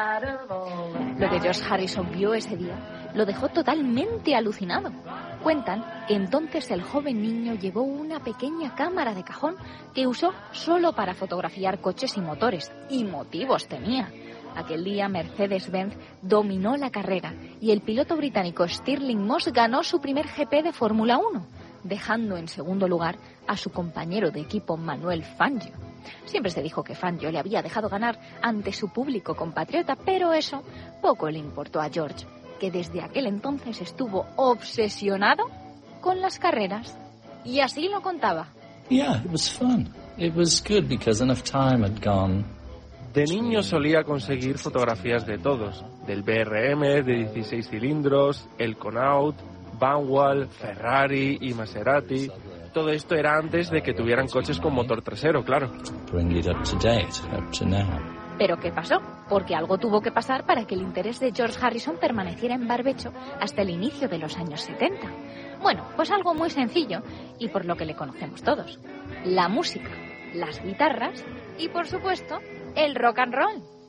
Lo que George Harrison vio ese día lo dejó totalmente alucinado. Cuentan que entonces el joven niño llevó una pequeña cámara de cajón que usó solo para fotografiar coches y motores, y motivos tenía. Aquel día Mercedes-Benz dominó la carrera y el piloto británico Stirling Moss ganó su primer GP de Fórmula 1, dejando en segundo lugar a su compañero de equipo Manuel Fangio. Siempre se dijo que Fangio le había dejado ganar ante su público compatriota, pero eso poco le importó a George, que desde aquel entonces estuvo obsesionado con las carreras. Y así lo contaba. Yeah, it was fun. It was good because enough time had gone. De niño solía conseguir fotografías de todos, del BRM de 16 cilindros, el Connaught, Vanwall, Ferrari y Maserati. Todo esto era antes de que tuvieran coches con motor trasero, claro. Bring it up to date, up to now. ¿Pero qué pasó? Porque algo tuvo que pasar para que el interés de George Harrison permaneciera en barbecho hasta el inicio de los años 70. Bueno, pues algo muy sencillo y por lo que le conocemos todos. La música, las guitarras y, por supuesto, el rock and roll.